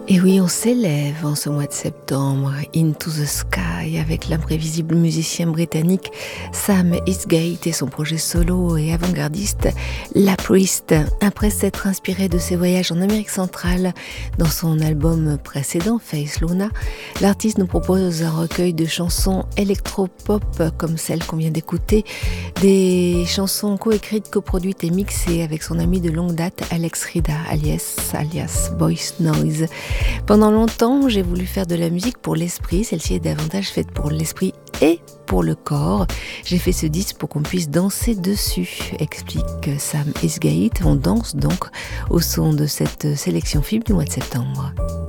Et oui, on s'élève en ce mois de septembre, Into the Sky, avec l'imprévisible musicien britannique Sam Eastgate et son projet solo et avant-gardiste La Priest. Après s'être inspiré de ses voyages en Amérique centrale dans son album précédent, Face Luna, l'artiste nous propose un recueil de chansons électro-pop comme celle qu'on vient d'écouter, des chansons coécrites, coproduites et mixées avec son ami de longue date Alex Rida, alias Voice Noise. Pendant longtemps, j'ai voulu faire de la musique pour l'esprit. Celle-ci est davantage faite pour l'esprit et pour le corps. J'ai fait ce disque pour qu'on puisse danser dessus, explique Sam Eastgate. On danse donc au son de cette sélection film du mois de septembre.